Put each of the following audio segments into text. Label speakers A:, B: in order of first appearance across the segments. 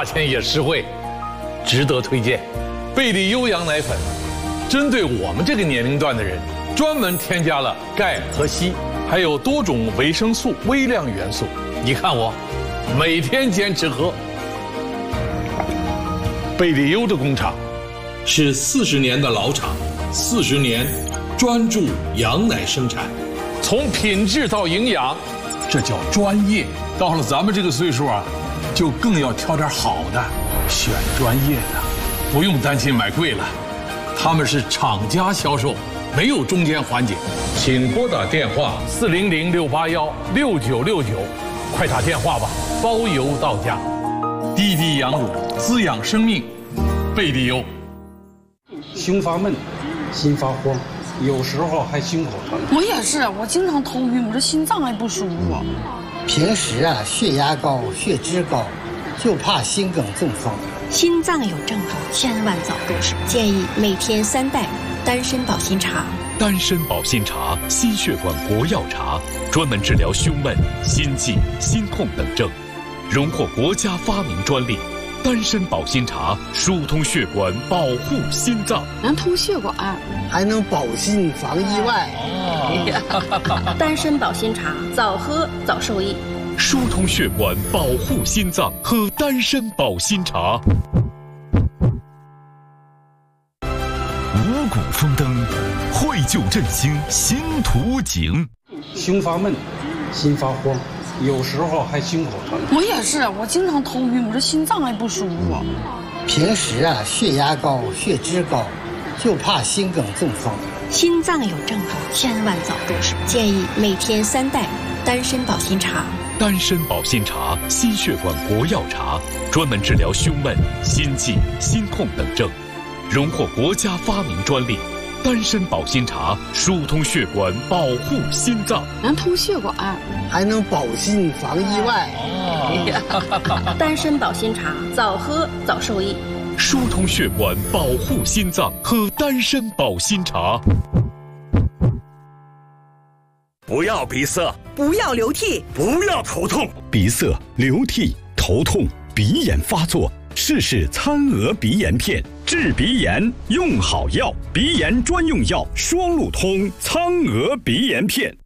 A: 价钱也实惠，值得推荐。贝利优羊奶粉针对我们这个年龄段的人，专门添加了钙和硒，还有多种维生素、微量元素。你看我，每天坚持喝。贝利优的工厂是40年的老厂，40年专注羊奶生产，从品质到营养，这叫专业。到了咱们这个岁数啊，就更要挑点好的，选专业的，不用担心买贵了。他们是厂家销售，没有中间环节。请拨打电话400-681-6969，快打电话吧，包邮到家。滴滴羊乳滋养生命，贝利优。
B: 胸发闷，心发慌，有时候还心口疼。
C: 我也是，我经常头晕，我这心脏还不舒服。
D: 平时啊，血压高、血脂高，就怕心梗中风。
E: 心脏有症状，千万早重视。建议每天3袋丹参保心茶。
F: 丹参保心茶，心血管国药茶，专门治疗胸闷、心悸、心痛等症，荣获国家发明专利。丹参保心茶疏通血管，保护心脏，
C: 能通血管，
D: 还能保心防意外。
E: 丹参保心茶，早喝早受益。
F: 疏通血管，保护心脏，喝丹参保心茶。
G: 五谷丰登，绘就振兴新图景。
B: 胸发闷，心发慌，有时候还心口疼。
C: 我也是，我经常头晕，我这心脏还不舒服。
D: 平时啊，血压高、血脂高，就怕心梗中风。
E: 心脏有症状，千万早重视。建议每天3袋丹参保心茶。
F: 丹参保心茶，心血管国药茶，专门治疗胸闷、心悸、心痛等症，荣获国家发明专利。丹参保心茶疏通血管，保护心脏，
C: 能通血管，
D: 还能保心防意外。
E: 丹参保心茶，早喝早受益。
F: 疏通血管，保护心脏，喝丹参保心茶。
G: 不要鼻塞，
H: 不要流涕，
G: 不要头痛。
I: 鼻塞、流涕、头痛、鼻炎发作，试试苍娥鼻炎片，治鼻炎用好药，鼻炎专用药双路通苍娥鼻炎片。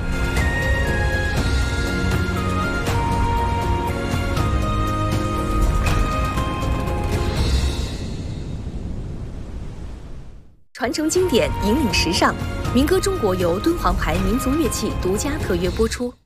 H: 传承经典，引领时尚。民歌中国由敦煌牌民族乐器独家特约播出。